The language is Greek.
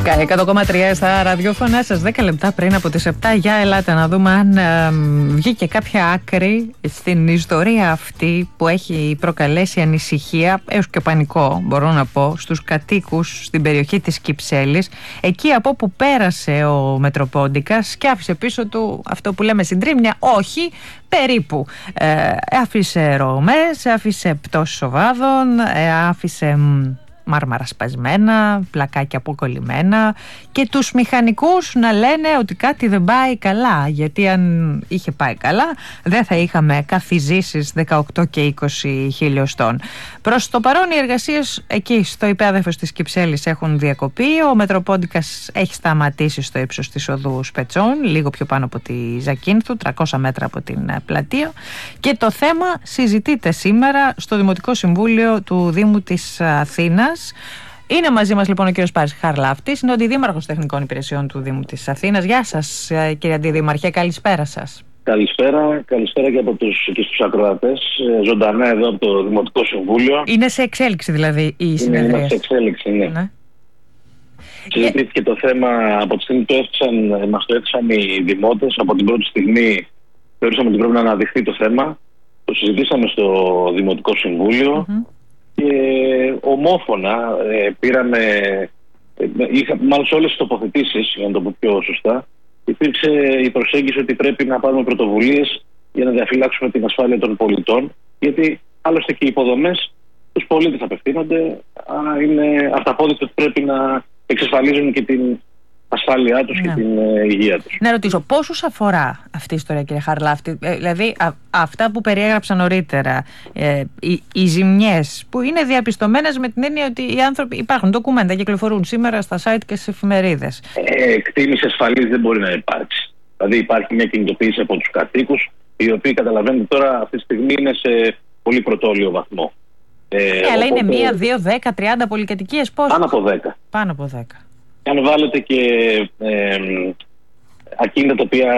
Sky 100,3 στα ραδιόφωνα σας, 10 λεπτά πριν από τις 7. Για ελάτε να δούμε αν βγήκε κάποια άκρη στην ιστορία αυτή που έχει προκαλέσει ανησυχία έως και πανικό, μπορώ να πω, στους κατοίκους στην περιοχή της Κυψέλης, εκεί από όπου πέρασε ο Μετροπόντικας και άφησε πίσω του αυτό που λέμε συντρίμμια, όχι, περίπου. Άφησε ρωμές, άφησε πτώσεις οβάδων, άφησε μάρμαρα σπασμένα, πλακάκια αποκολλημένα και τους μηχανικούς να λένε ότι κάτι δεν πάει καλά, γιατί αν είχε πάει καλά δεν θα είχαμε καθιζήσεις 18 και 20 χιλιοστών. Προς το παρόν οι εργασίες εκεί στο υπέδαφος της Κυψέλης έχουν διακοπεί. Ο Μετροπόντικας έχει σταματήσει στο ύψος της οδού Σπετσών, λίγο πιο πάνω από τη Ζακίνθου, 300 μέτρα από την πλατεία, και το θέμα συζητείται σήμερα στο Δημοτικό Συμβούλιο του Δήμου της Αθήνας. Είναι μαζί μας λοιπόν ο κύριος Πάρης Χαρλάφτης, είναι ο Αντιδήμαρχος Τεχνικών Υπηρεσιών του Δήμου της Αθήνας. Γεια σας κύριε Αντιδήμαρχε, καλησπέρα σας. Καλησπέρα και στους ακροατές, ζωντανά εδώ από το Δημοτικό Συμβούλιο. Είναι σε εξέλιξη δηλαδή η συνεδρία? Είναι σε εξέλιξη, ναι. Συζητήθηκε το θέμα από τη στιγμή που μας το έθεσαν οι δημότες. Από την πρώτη στιγμή θεωρήσαμε ότι πρέπει να αναδειχθεί το θέμα. Το συζητήσαμε στο Δημοτικό Συμβούλιο. Και ομόφωνα μάλλον σε όλες τις τοποθετήσεις, για να το πω πιο σωστά, υπήρξε η προσέγγιση ότι πρέπει να πάρουμε πρωτοβουλίες για να διαφυλάξουμε την ασφάλεια των πολιτών, γιατί άλλωστε και οι υποδομές στους πολίτες απευθύνονται, είναι αυταπόδεικτο ότι πρέπει να εξασφαλίζουν και την ασφάλειά τους και την υγεία τους. Να ρωτήσω, πόσους αφορά αυτή η ιστορία, κύριε Χαρλάφτη? Δηλαδή αυτά που περιέγραψα νωρίτερα, οι ζημιές που είναι διαπιστωμένες με την έννοια ότι οι άνθρωποι, υπάρχουν ντοκουμέντα, κυκλοφορούν σήμερα στα site και στις εφημερίδες. Εκτίμηση ασφαλής δεν μπορεί να υπάρξει. Δηλαδή υπάρχει μια κινητοποίηση από τους κατοίκους, οι οποίοι, καταλαβαίνετε τώρα, αυτή τη στιγμή είναι σε πολύ πρωτόλιο βαθμό. Αλλά είναι 1, 2, 10, 30 πολυκατοικίες, πώς? Πάνω από 10. Πάνω από 10. Αν βάλετε και ακίνητα τα οποία